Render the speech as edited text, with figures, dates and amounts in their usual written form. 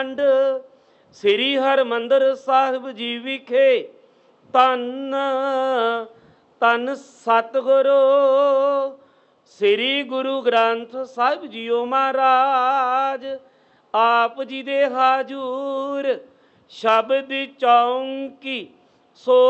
ਸ੍ਰੀ ਹਰਿਮੰਦਰ ਸਾਹਿਬ ਜੀ ਵਿਖੇ ਧੰਨ ਧੰਨ ਸਤਿਗੁਰੂ ਸ੍ਰੀ ਗੁਰੂ ਗ੍ਰੰਥ ਸਾਹਿਬ ਜੀਓ ਮਹਾਰਾਜ ਆਪ ਜੀ ਦੇ ਹਾਜ਼ੂਰ ਸ਼ਬਦ ਚੌਂਕੀ ਸੋ